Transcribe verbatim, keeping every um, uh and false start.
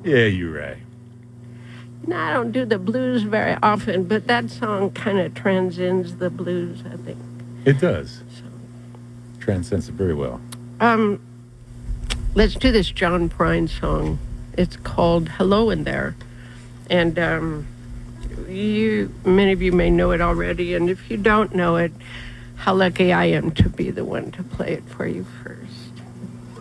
Yeah, you're right. No, I don't do the blues very often, but that song kind of transcends the blues, I think. It does. So, Transcends it very well. um, let's do this John Prine song. It's called "Hello in There," and um, you, many of you may know it already. And if you don't know it, how lucky I am to be the one to play it for you first.